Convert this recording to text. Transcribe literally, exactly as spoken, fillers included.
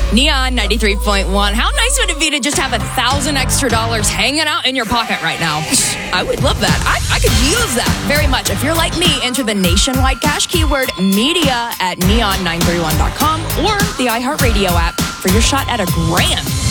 Neon ninety-three point one. How nice would it be to just have a thousand extra dollars hanging out in your pocket right now? I would love that. I, I could use that very much. If you're like me, enter the nationwide cash keyword media at neon nine three one dot com or the iHeartRadio app for your shot at a grand.